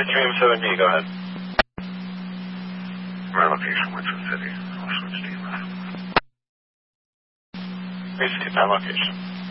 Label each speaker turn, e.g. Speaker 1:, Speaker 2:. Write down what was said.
Speaker 1: 3M7D, go ahead.
Speaker 2: My location, Winchester City. I'll switch to you.
Speaker 1: Please keep that location.